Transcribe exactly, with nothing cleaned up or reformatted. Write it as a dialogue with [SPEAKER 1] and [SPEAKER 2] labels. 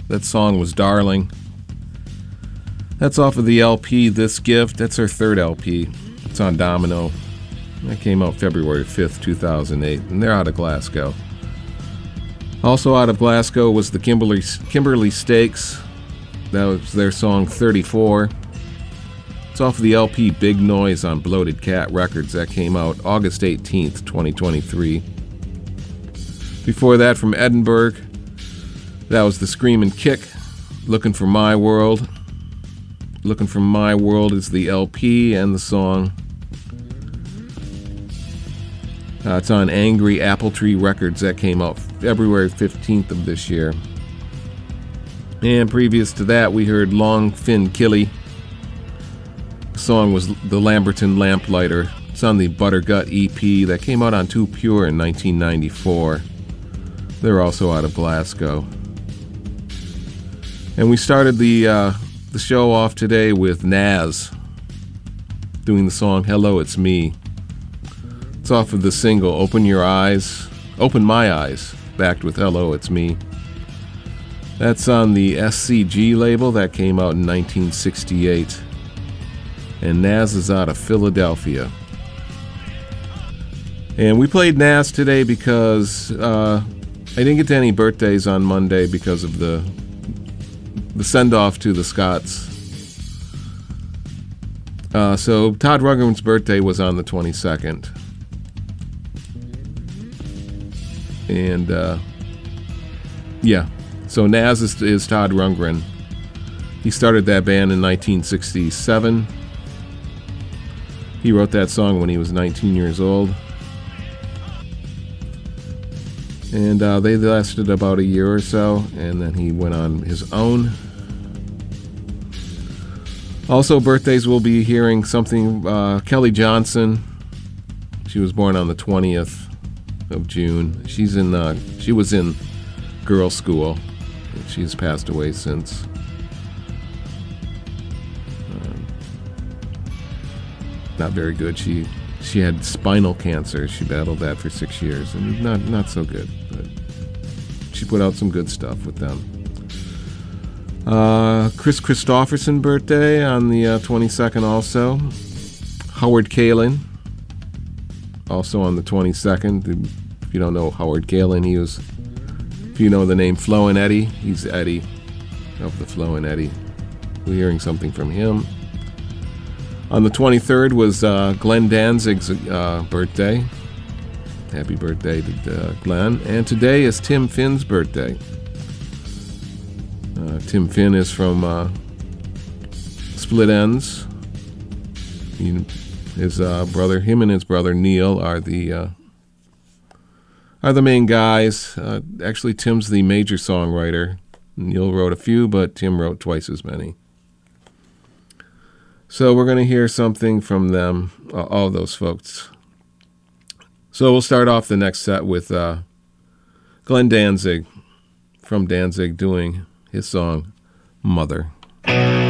[SPEAKER 1] That song was Darling. That's off of the L P This Gift. That's her third L P. It's on Domino. That came out February fifth, two thousand eight, and they're out of Glasgow. Also out of Glasgow was the Kimberly, Kimberly Stakes. That was their song thirty-four. It's off of the L P Big Noise on Bloated Cat Records. That came out August eighteenth, twenty twenty-three. Before that, from Edinburgh, that was the Screamin' Kick, Looking for My World. Looking for My World is the L P and the song. Uh, it's on Angry Apple Tree Records. That came out February fifteenth of this year. And previous to that, we heard Long Fin Killy. The song was The Lamberton Lamplighter. It's on the Buttergut E P that came out on Too Pure in nineteen ninety-four. They're also out of Glasgow. And we started the uh, the show off today with Nas doing the song Hello, It's Me. It's off of the single Open Your Eyes, Open My Eyes, backed with Hello, It's Me. That's on the S C G label. That came out in nineteen sixty-eight. And Nas is out of Philadelphia. And we played Nas today because uh, I didn't get to any birthdays on Monday because of the the send-off to the Scots. Uh, so Todd Rundgren's birthday was on the twenty-second. And, uh, yeah. So Nas is, is Todd Rundgren. He started that band in nineteen sixty-seven. He wrote that song when he was nineteen years old. And uh, they lasted about a year or so, and then he went on his own. Also, birthdays, we'll be hearing something. Uh, Kelly Johnson. She was born on the twentieth of June. She's in. Uh, she was in girls' school. She's passed away since. Um, not very good. She she had spinal cancer. She battled that for six years, and not not so good. But she put out some good stuff with them. Uh, Chris Christopherson birthday on the uh, twenty-second also. Howard Kaylan also on the twenty-second. If you don't know Howard Kaylan, he was, if you know the name Flo and Eddie, he's Eddie of the Flo and Eddie. We're hearing something from him. On the twenty-third was uh, Glenn Danzig's uh, birthday. Happy birthday to uh, Glenn. And today is Tim Finn's birthday. Uh, Tim Finn is from uh, Split Enz. He, his uh, brother, him and his brother Neil are the uh, are the main guys. Uh, actually, Tim's the major songwriter. Neil wrote a few, but Tim wrote twice as many. So we're going to hear something from them, uh, all those folks. So we'll start off the next set with uh, Glenn Danzig from Danzig doing his song, Mother.